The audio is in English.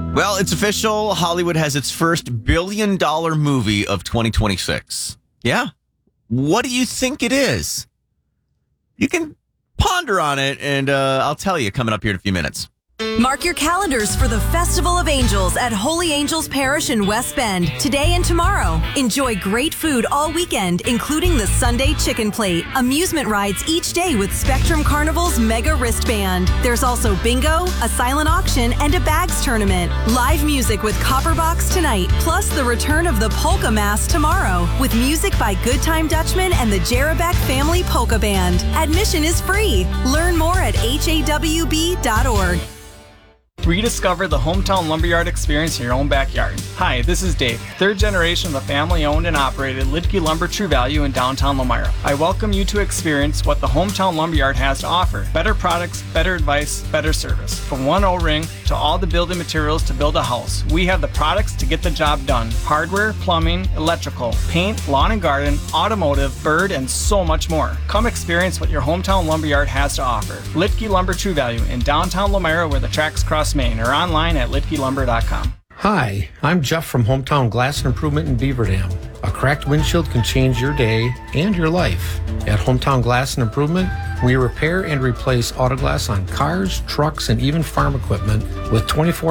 Well, it's official. Hollywood has its first billion-dollar movie of 2026. Yeah. What do you think it is? You can ponder on it, and I'll tell you coming up here in a few minutes. Mark your calendars for the Festival of Angels at Holy Angels Parish in West Bend, today and tomorrow. Enjoy great food all weekend, including the Sunday Chicken Plate, amusement rides each day with Spectrum Carnival's Mega Wristband. There's also bingo, a silent auction, and a bags tournament. Live music with Copperbox tonight, plus the return of the Polka Mass tomorrow, with music by Good Time Dutchman and the Jarabek Family Polka Band. Admission is free. Learn more at hawb.org. Rediscover the Hometown Lumberyard experience in your own backyard. Hi, this is Dave, third generation of the family-owned and operated Lidke Lumber True Value in downtown Lomira. I welcome you to experience what the Hometown Lumberyard has to offer. Better products, better advice, better service. From one O-ring to all the building materials to build a house, we have the products to get the job done. Hardware, plumbing, electrical, paint, lawn and garden, automotive, bird, and so much more. Come experience what your Hometown Lumberyard has to offer. Lidke Lumber True Value in downtown Lomira where the tracks cross Maine, or online at lidkelumber.com. Hi, I'm Jeff from Hometown Glass and Improvement in Beaver Dam. A cracked windshield can change your day and your life. At Hometown Glass and Improvement, we repair and replace auto glass on cars, trucks, and even farm equipment with 24